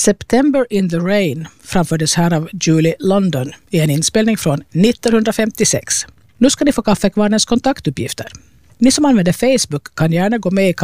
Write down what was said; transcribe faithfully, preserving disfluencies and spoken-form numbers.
September in the Rain framfördes här av Julie London i en inspelning från nittonhundrafemtiosex. Nu ska ni få Kaffekvarnens kontaktuppgifter. Ni som använder Facebook kan gärna gå med i